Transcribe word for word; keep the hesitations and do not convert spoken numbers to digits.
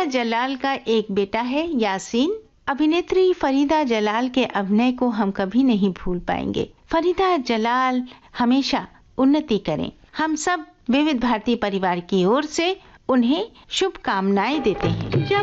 जलाल का एक बेटा है यासीन। अभिनेत्री फरीदा जलाल के अभिनय को हम कभी नहीं भूल पाएंगे। फरीदा जलाल हमेशा उन्नति करें। हम सब विविध भारती परिवार की ओर से उन्हें शुभकामनाएं देते हैं।